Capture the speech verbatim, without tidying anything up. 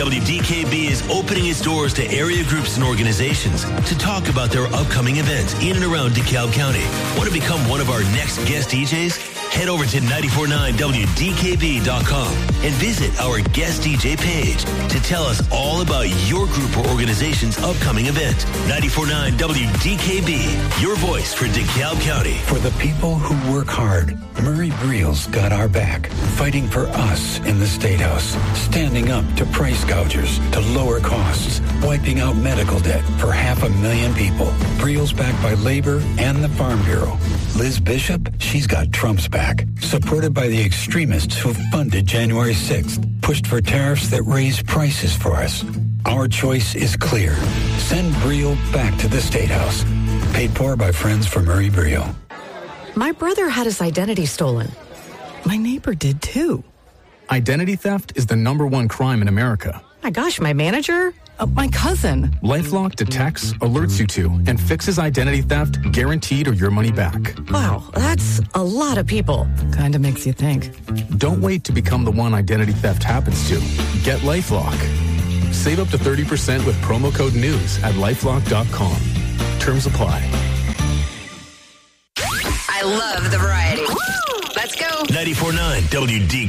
W D K B is opening its doors to area groups and organizations to talk about their upcoming events in and around DeKalb County. Want to become one of our next guest D Js? Head over to nine four nine W D K B dot com and visit our guest D J page to tell us all about your group or organization's upcoming event. nine four nine W D K B, your voice for DeKalb County. For the people who work hard, Murray Briel's got our back, fighting for us in the State House, standing up to price gougers to lower costs, wiping out medical debt for half a million people. Briel's backed by Labor and the Farm Bureau. Liz Bishop, she's got Trump's back, supported by the extremists who funded January sixth, pushed for tariffs that raise prices for us. Our choice is clear. Send Briel back to the State House. Paid for by Friends for Murray Briel. My brother had his identity stolen. My neighbor did too. Identity theft is the number one crime in America. My gosh, my manager? Uh, my cousin. LifeLock detects, alerts you to, and fixes identity theft guaranteed or your money back. Wow, that's a lot of people. Kinda makes you think. Don't wait to become the one identity theft happens to. Get LifeLock. Save up to thirty percent with promo code NEWS at lifelock dot com. Terms apply. I love the variety. Let's go. ninety four point nine W D